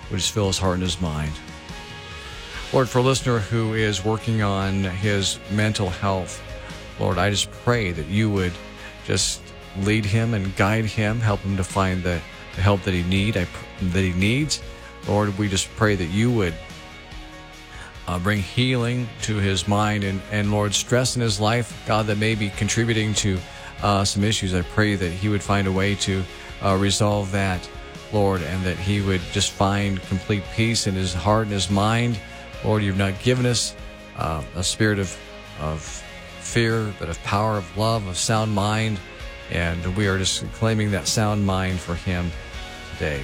would just fill his heart and his mind. Lord, for a listener who is working on his mental health, Lord, I just pray that you would just lead him and guide him, help him to find the help that he needs. Lord, we just pray that you would bring healing to his mind and Lord, stress in his life, God, that may be contributing to some issues. I pray that he would find a way to resolve that, Lord, and that he would just find complete peace in his heart and his mind. Lord, you've not given us a spirit of fear, but of power, of love, of sound mind, and we are just claiming that sound mind for him today.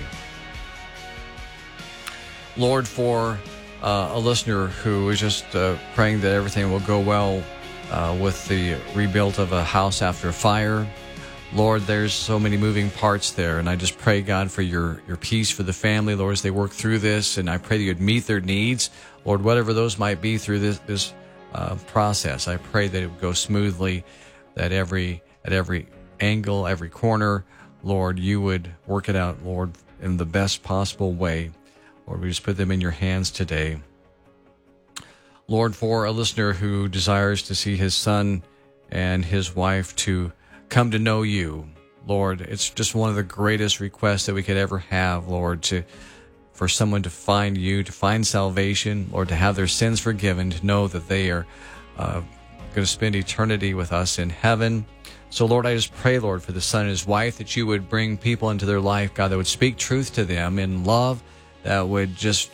Lord, for a listener who is just praying that everything will go well with the rebuild of a house after a fire. Lord, there's so many moving parts there, and I just pray, God, for your peace for the family, Lord, as they work through this, and I pray that you'd meet their needs, Lord, whatever those might be through this process. I pray that it would go smoothly, that at every angle, every corner, Lord, you would work it out, Lord, in the best possible way. Lord, we just put them in your hands today. Lord, for a listener who desires to see his son and his wife to come to know you, Lord, it's just one of the greatest requests that we could ever have, Lord, for someone to find you, to find salvation, Lord, to have their sins forgiven, to know that they are going to spend eternity with us in heaven. So, Lord, I just pray, Lord, for the son and his wife, that you would bring people into their life, God, that would speak truth to them in love, that would just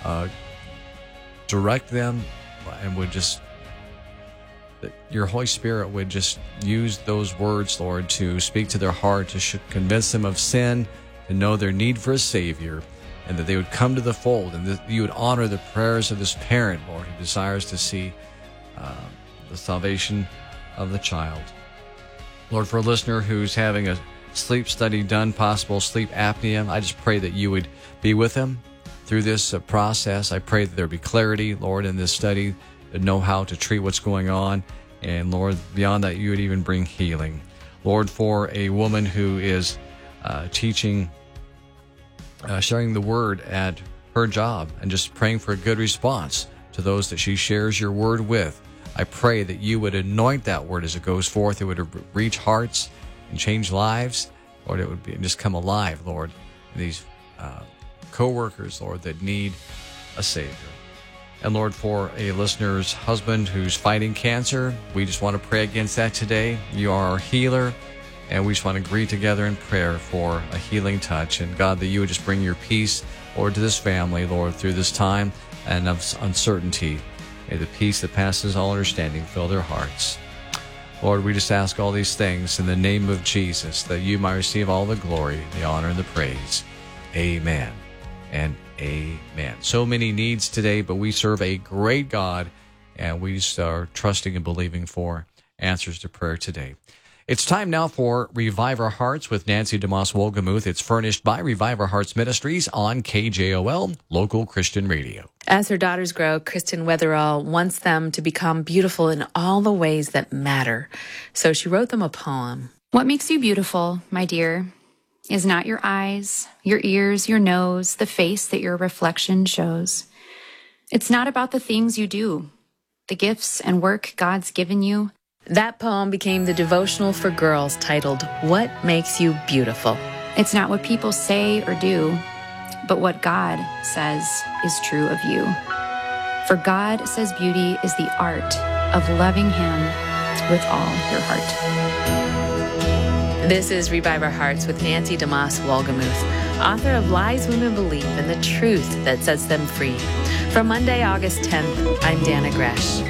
direct them, and would just, that your Holy Spirit would just use those words, Lord, to speak to their heart, to convince them of sin, to know their need for a Savior, and that they would come to the fold, and that you would honor the prayers of this parent, Lord, who desires to see the salvation of the child. Lord, for a listener who's having a sleep study done, possible sleep apnea, I just pray that you would be with them through this process. I pray that there be clarity, Lord, in this study, to know how to treat what's going on. And Lord, beyond that, you would even bring healing. Lord, for a woman who is teaching, sharing the word at her job, and just praying for a good response to those that she shares your word with, I pray that you would anoint that word as it goes forth. It would reach hearts and change lives. Lord, it would just come alive, Lord. These co-workers, Lord, that need a Savior. And Lord, for a listener's husband who's fighting cancer, we just want to pray against that today. You are our healer, and we just want to agree together in prayer for a healing touch. And God, that you would just bring your peace, Lord, to this family, Lord, through this time and of uncertainty. May the peace that passes all understanding fill their hearts. Lord, we just ask all these things in the name of Jesus, that you might receive all the glory, the honor, and the praise. Amen and amen. So many needs today, but we serve a great God, and we just are trusting and believing for answers to prayer today. It's time now for Revive Our Hearts with Nancy DeMoss Wolgemuth. It's furnished by Revive Our Hearts Ministries on KJOL, local Christian radio. As her daughters grow, Kristen Weatherall wants them to become beautiful in all the ways that matter. So she wrote them a poem. What makes you beautiful, my dear, is not your eyes, your ears, your nose, the face that your reflection shows. It's not about the things you do, the gifts and work God's given you. That poem became the devotional for girls titled, What Makes You Beautiful? It's not what people say or do, but what God says is true of you. For God says beauty is the art of loving Him with all your heart. This is Revive Our Hearts with Nancy DeMoss Wolgemuth, author of Lies Women Believe and the Truth That Sets Them Free. From Monday, August 10th, I'm Dana Gresh.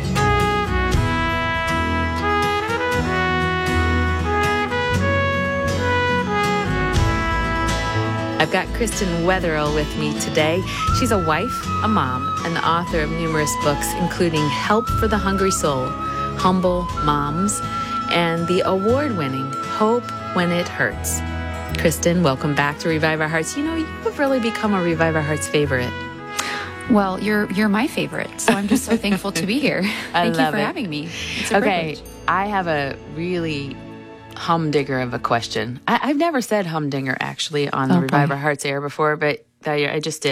I've got Kristen Weatherall with me today. She's a wife, a mom, and the author of numerous books, including Help for the Hungry Soul, Humble Moms, and the award-winning Hope When It Hurts. Kristen, welcome back to Revive Our Hearts. You know, you have really become a Revive Our Hearts favorite. Well, you're my favorite, so I'm just so thankful to be here. Thank you for having me. It's a privilege. I have a really humdinger of a question. I've never said humdinger, actually, on the Revive Our Hearts air before, but I just did.